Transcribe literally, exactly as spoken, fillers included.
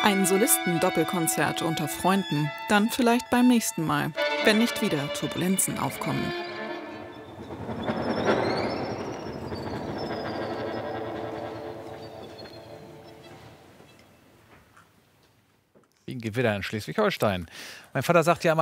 Ein Solisten-Doppelkonzert unter Freunden, dann vielleicht beim nächsten Mal, wenn nicht wieder Turbulenzen aufkommen. Wie ein Gewitter in Schleswig-Holstein. Mein Vater sagt ja immer,